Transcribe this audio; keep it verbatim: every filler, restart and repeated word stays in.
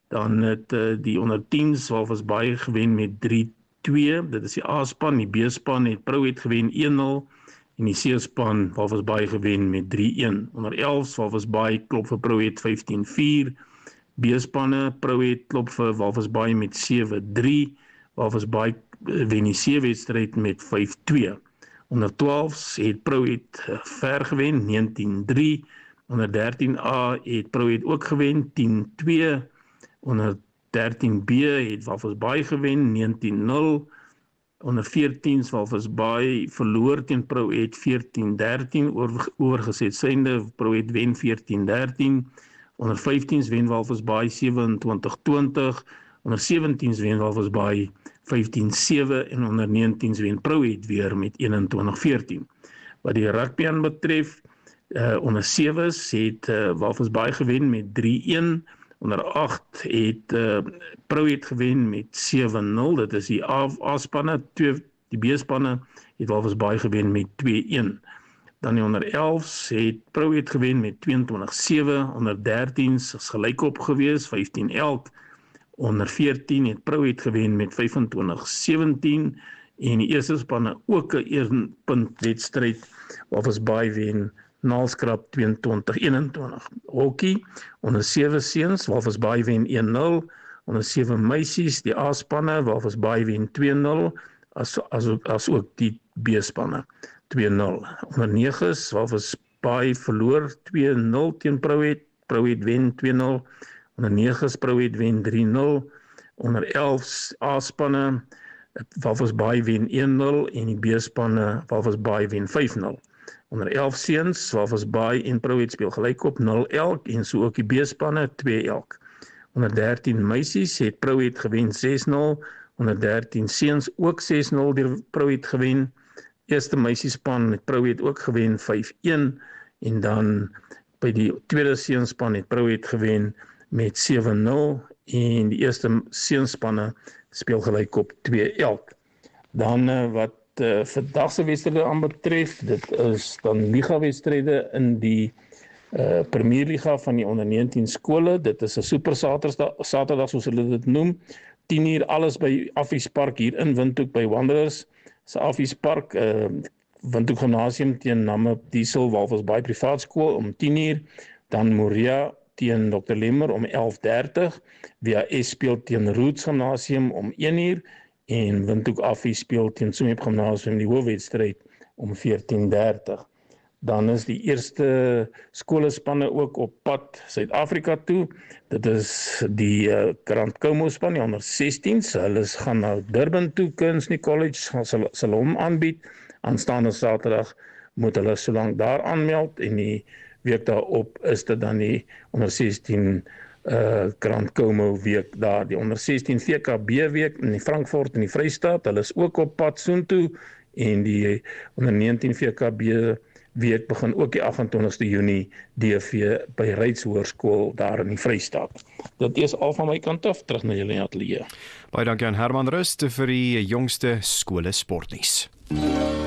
Dan het uh, die onder teens Walvis Bay gewen met drie twee, dit is die A-span, die B-span het Proet gewen een nul, en die C-span Walvis Bay gewen met drie een. Onder elf Walvis Bay klop vir Proet vyftien vier, B-spanne Proet klop vir Walvis Bay met sewe drie, Walvis Bay wen die C-wedstryd met vyf twee. Onder twaalf het Proet ver gewen, negentien drie, onder dertien A het Proet ook gewen, tien twee, onder dertien B het Walvis Bay gewen, negentien nul, onder veertien Walvis Bay verloor teen Proet veertien dertien, oor, oorgeset synde, Proet wen veertien dertien, onder vyftien wen Walvis Bay sewenentwintig twintig, onder sewentien wen Walvis Bay vyftien sewe en onder negentien wen Proet weer met eenentwintig veertien. Wat die rugby aan betref, uh, onder sewes het uh, Walvis Bay gewen met drie een, onder agt het uh, Proet gewen met sewe nul, dit is die A-spanne, die B-spanne het Walvis Bay gewen met twee een. Dan die onder elf het Proet gewen met tweeëntwintig sewe, onder dertien is gelykop gewees, vyftien elk, onder veertien het Proet gewen met vyfentwintig sewentien, en die eerste spanne ook 'n een punt wedstryd, Walvis Bay wen Naalskrap tweeëntwintig eenentwintig. Hockey, onder sewe seuns, Walvis Bay wen een nul, onder sewe meisies, die A-spanne, Walvis Bay wen twee nul, as, as, as ook die B-spanne, twee nul. Onder neges, Walvis Bay verloor twee nul teen Proet, Proet wen twee nul, onder neges Proet wen drie nul, onder elf A-spanne, Walvis Bay wen een nul, en die B-spanne, Walvis Bay wen vyf nul. Onder elf seuns, Walvis Bay en Proet speel gelyk op nul elk, en so ook die B-spanne twee elk. Onder dertien meisies het Proet gewen ses nul, onder dertien seuns ook ses nul deur Proet gewen. Eerste meisiespan het Proet ook gewen vyf een, en dan by die tweede seunspan het Proet gewen met sewe nul, en die eerste seunspanne speel gelyk op twee elk. Dan uh, wat uh, vandag se wedstryde aanbetref, dit is dan liga-wedstryde in die uh, Premierliga van die onder negentien skole. Dit is 'n super saterdag, saterdag soos hulle dit noem. tien uur alles by Affies Park hier in Windhoek by Wanderers. Se Affies Park, uh, Windhoek Gymnasium teen Namme Diesel Walvis Bay Privaat Skool om tien uur. Dan Moria teen dokter Lemmer om elf dertig. W A S speel teen Roots Gymnasium om een uur. En Windhoek Affie speel teen Soemep Gymnasium die hoofwedstryd om veertien dertig. Dan is die eerste skolespanne ook op pad Suid-Afrika toe. Dit is die uh, Grand Como span, die onder sestien. Hulle gaan na Durban toe, Kunsney College sal, sal hom aanbied. Aanstaande Saterdag moet hulle solank daar aanmeld, en die week daarop is dit dan die onder sestien uh, Grand Como week daar, die onder sestien V K B week in die Frankfurt in die Vrystaat. Hulle is ook op pad soontoe, en die onder negentien V K B week begin ook die agt en twintigste Junie D V by Ryds Hoërskool daar in die Vrystaat. Dit is al van my kant af, terug na julle ateljee. Baie dankie aan Herman Rust vir die jongste skole sportnuus.